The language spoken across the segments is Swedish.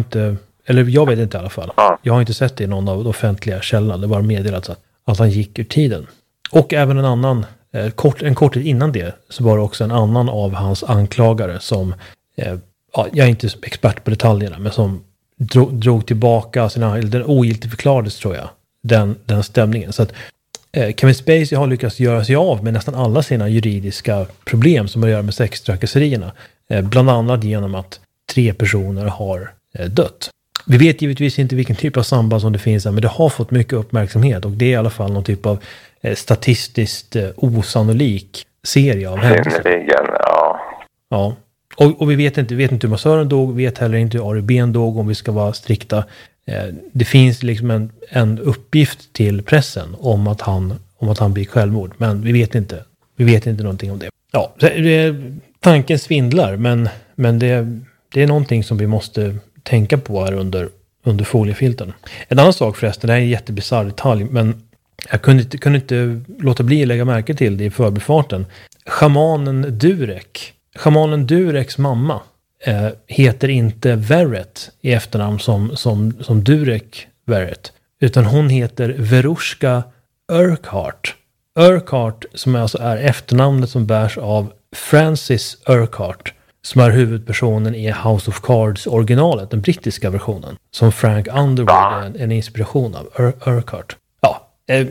inte, eller jag vet inte i alla fall. Ja. Jag har inte sett det i någon av de offentliga källorna. Det var meddelat att han gick ur tiden. Och även en annan, en kort tid innan det så var det också en annan av hans anklagare som, jag är inte expert på detaljerna, men som drog tillbaka eller den ogiltigförklarades tror jag, den stämningen. Så att Kevin Spacey har lyckats göra sig av med nästan alla sina juridiska problem som har att göra med sextrakasserierna. Bland annat genom att 3 personer har dött. Vi vet givetvis inte vilken typ av samband som det finns här, men det har fått mycket uppmärksamhet och det är i alla fall någon typ av statistiskt osannolik serie av händelser. Ja. Och vi vet inte hur massören dog, vet heller inte hur Ari Behn dog om vi ska vara strikta. Det finns liksom en uppgift till pressen om att han begick självmord, men vi vet inte någonting om det. Ja, tanken svindlar, men det är någonting som vi måste tänka på här under foliefilten. En annan sak förresten, det här är en jättebisarr detalj, men jag kunde inte låta bli att lägga märke till det i förbifarten. Schamanen Dureks mamma heter inte Verrett i efternamn som Durek Verrett, utan hon heter Verushka Urquhart. Urquhart som alltså är efternamnet som bärs av Francis Urquhart, som är huvudpersonen i House of Cards originalet, den brittiska versionen, som Frank Underwood är en inspiration av. Urquhart. Ja,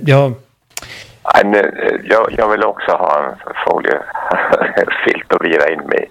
jag vill också ha en foliefilt att vira in mig.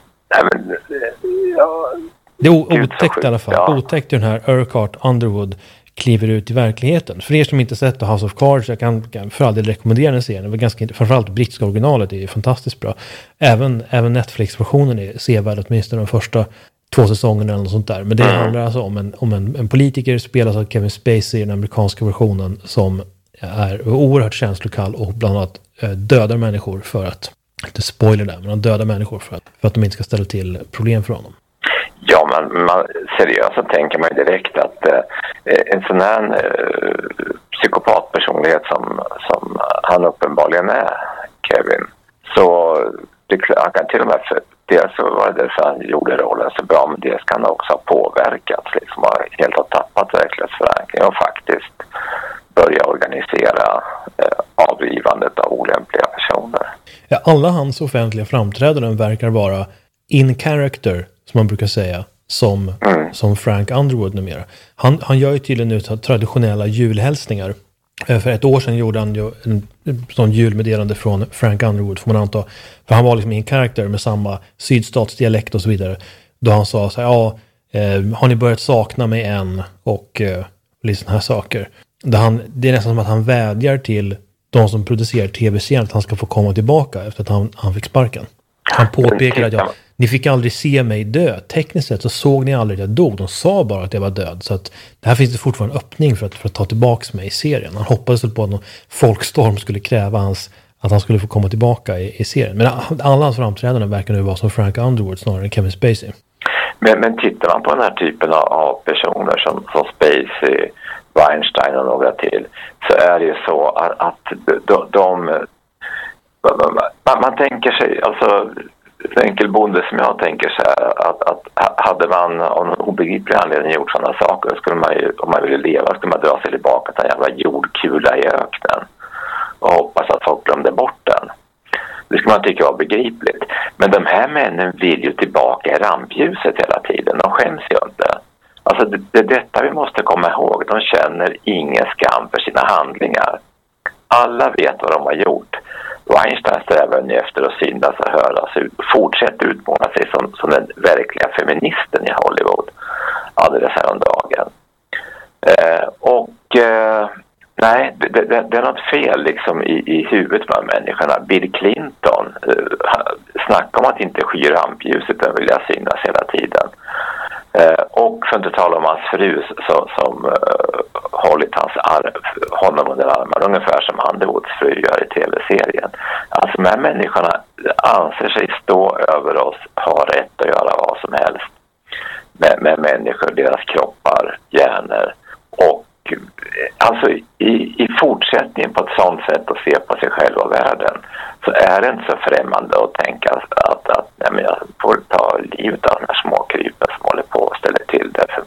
Det är otäckt i alla fall. Ja. Otäckt hur den här Urquhart Underwood kliver ut i verkligheten. För er som inte sett House of Cards, jag kan för all del rekommendera den serien. Det var ganska, framförallt brittiska originalet är fantastiskt bra. Även Netflix-versionen är sevärd, åtminstone de första 2 säsongerna eller något sånt där. Men det handlar alltså om en politiker, spelas av Kevin Spacey i den amerikanska versionen, som är oerhört känslokall och bland annat dödar människor för att, inte spoiler där, men han dödar människor för att de inte ska ställa till problem för honom. Ja, man seriöst så tänker man ju direkt att en sån här psykopatpersonlighet som han uppenbarligen är, Kevin, så han kan till och med, dels så var det så han gjorde rollen så bra, men dels kan han också ha påverkats, liksom helt har tappat verklighetsförankring och faktiskt börja organisera avlivandet av olämpliga personer. Ja, alla hans offentliga framträdanden verkar vara in character, som man brukar säga, som Frank Underwood numera. Han gör ju tydligen nu traditionella julhälsningar. För ett år sedan gjorde han ju en sån julmeddelande från Frank Underwood, får man anta. För han var liksom in character med samma sydstatsdialekt och så vidare. Då han sa så här, har ni börjat sakna mig än? Och lite såna här saker. Det är nästan som att han vädjar till de som producerar tv-serien att han ska få komma tillbaka efter att han fick sparken. Han påpekar att ni fick aldrig se mig dö. Tekniskt sett så såg ni aldrig att jag dog. De sa bara att jag var död. Så att det här finns det fortfarande en öppning för att ta tillbaka mig i serien. Han hoppades väl på att någon folkstorm skulle kräva att han skulle få komma tillbaka i serien. Men alla hans framträdanden verkar nu vara som Frank Underwood snarare än Kevin Spacey. Men tittar man på den här typen av personer som Spacey, Weinstein och några till, så är det ju så att man tänker sig, alltså en enkel bonde som jag tänker så här, att hade man av någon obegriplig anledning gjort sådana saker, skulle man ju, om man ville leva, skulle man dra sig tillbaka till en jävla jordkula i öknen och hoppas att folk glömde bort den. Det skulle man tycka var begripligt. Men de här männen vill ju tillbaka i rampljuset hela tiden. De skäms ju inte. Alltså det är detta vi måste komma ihåg. De känner ingen skam för sina handlingar. Alla vet vad de har gjort. Weinstein strävar nu efter att syndas och höras ut. Fortsätter utmåla sig som den verkliga feministen i Hollywood. Alldeles häromdagen. Nej, det är något fel liksom i huvudet med människorna. Bill Clinton snackar om att inte sky rampljuset, den vill jag synas hela tiden. Och för att inte tala om hans fru som hållit honom under armarna, ungefär som Underwoods fru gör i tv-serien. Alltså de här människorna anser sig stå över oss, ha rätt att göra vad som helst med människor, deras kroppar, hjärnor. Och alltså i fortsättningen på ett sånt sätt att se på sig själv och världen, så är det inte så främmande att tänka att nej, men jag får ta livet av den här småkrypen som håller på och ställer till det för